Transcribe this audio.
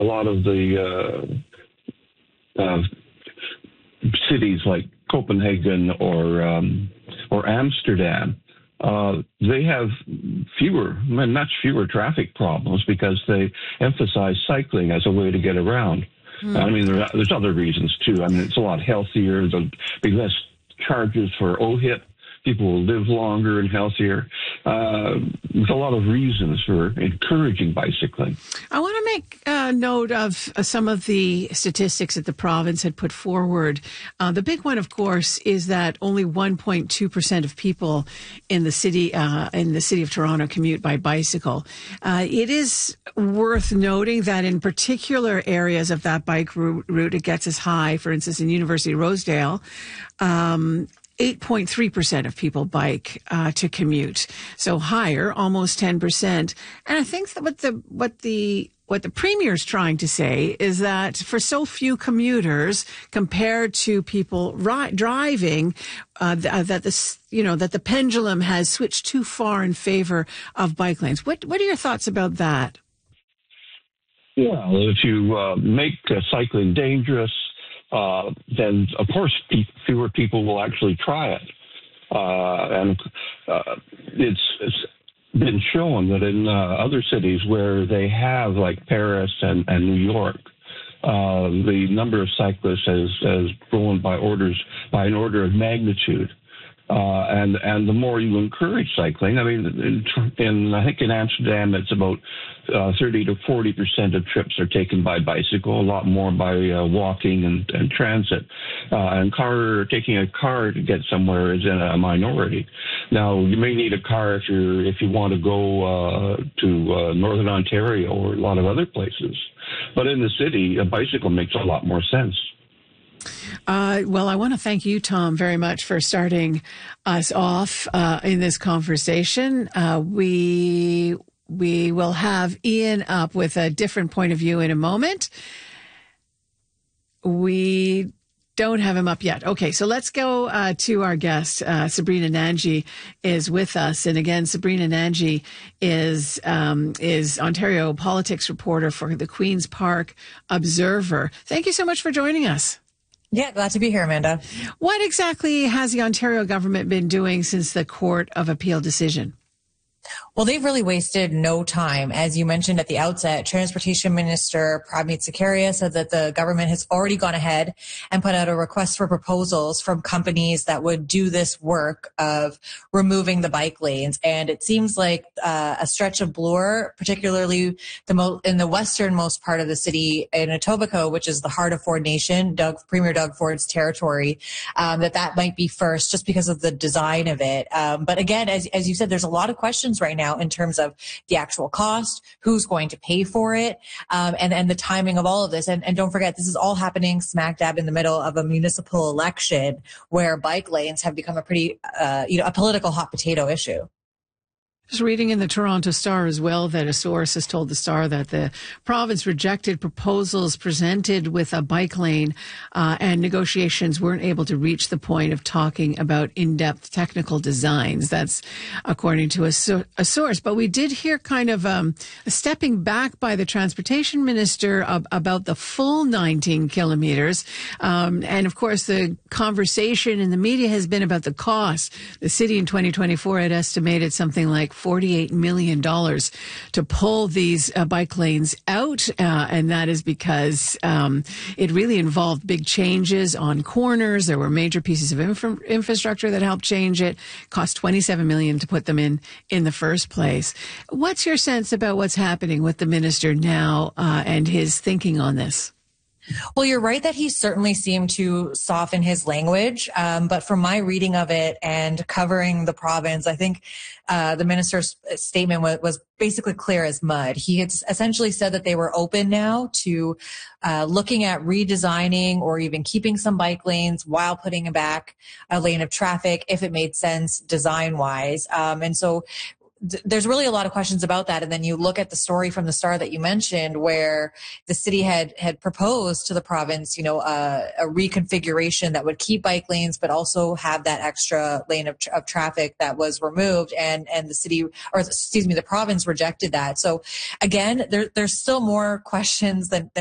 a lot of the cities like Copenhagen or Amsterdam, they have much fewer traffic problems because they emphasize cycling as a way to get around. I mean, there's other reasons too. I mean, it's a lot healthier. There'll be less charges for OHIP. People will live longer and healthier. There's a lot of reasons for encouraging bicycling. I want to make note of some of the statistics that the province had put forward. The big one, of course, is that only 1.2% of people in the city of Toronto commute by bicycle. It is worth noting that in particular areas of that bike route, it gets as high, for instance, in University of Rosedale, 8.3% of people bike to commute, so higher, almost 10%. And I think that what the Premier's trying to say is that for so few commuters compared to people driving, that the pendulum has switched too far in favor of bike lanes. What are your thoughts about that? Well, if you make cycling dangerous, then of course fewer people will actually try it. And it's been shown that in other cities where they have, like Paris and New York, the number of cyclists has grown by an order of magnitude. And the more you encourage cycling, I mean, I think in Amsterdam, it's about 30 to 40% of trips are taken by bicycle, a lot more by walking and transit. And taking a car to get somewhere is in a minority. Now, you may need a car if you want to go to Northern Ontario or a lot of other places. But in the city, a bicycle makes a lot more sense. Well, I want to thank you, Tom, very much for starting us off in this conversation. We will have Ian up with a different point of view in a moment. We don't have him up yet. Okay, so let's go to our guest. Sabrina Nanji is with us. And again, Sabrina Nanji is Ontario politics reporter for the Queen's Park Observer. Thank you so much for joining us. Yeah, glad to be here, Amanda. What exactly has the Ontario government been doing since the Court of Appeal decision? Well, they've really wasted no time. As you mentioned at the outset, Transportation Minister Prabmeet Sarkaria said that the government has already gone ahead and put out a request for proposals from companies that would do this work of removing the bike lanes. And it seems like a stretch of Bloor, particularly in the westernmost part of the city in Etobicoke, which is the heart of Ford Nation, Premier Doug Ford's territory, that might be first just because of the design of it. But again, as you said, there's a lot of questions right now in terms of the actual cost, who's going to pay for it, and the timing of all of this. And don't forget, this is all happening smack dab in the middle of a municipal election where bike lanes have become a pretty, a political hot potato issue. Just reading in the Toronto Star as well that a source has told the Star that the province rejected proposals presented with a bike lane and negotiations weren't able to reach the point of talking about in-depth technical designs. That's according to a source. But we did hear kind of a stepping back by the Transportation Minister about the full 19 kilometers. And of course, the conversation in the media has been about the cost. The city in 2024 had estimated something like $48 million to pull these bike lanes out. And that is because it really involved big changes on corners. There were major pieces of infrastructure that helped change it. Cost $27 million to put them in the first place. What's your sense about what's happening with the minister now and his thinking on this? Well, you're right that he certainly seemed to soften his language. But from my reading of it and covering the province, I think the minister's statement was basically clear as mud. He had essentially said that they were open now to looking at redesigning or even keeping some bike lanes while putting back a lane of traffic if it made sense design-wise. And so there's really a lot of questions about that. And then you look at the story from the Star that you mentioned, where the city had proposed to the province, a reconfiguration that would keep bike lanes, but also have that extra lane of traffic that was removed. And the province rejected that. So again, there's still more questions than